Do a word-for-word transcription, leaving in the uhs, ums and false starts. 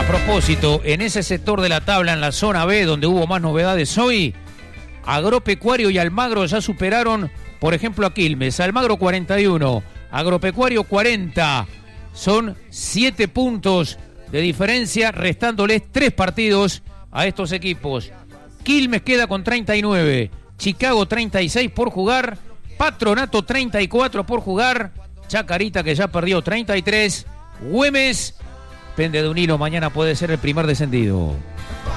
propósito, en ese sector de la tabla, en la zona B, donde hubo más novedades hoy, Agropecuario y Almagro ya superaron, por ejemplo, a Quilmes. Almagro cuarenta y uno, Agropecuario cuarenta. Son siete puntos de diferencia, restándoles tres partidos a estos equipos. Quilmes queda con treinta y nueve, Chicago treinta y seis por jugar, Patronato treinta y cuatro por jugar, Chacarita, que ya perdió, treinta y tres, Güemes, pende de un hilo, mañana puede ser el primer descendido.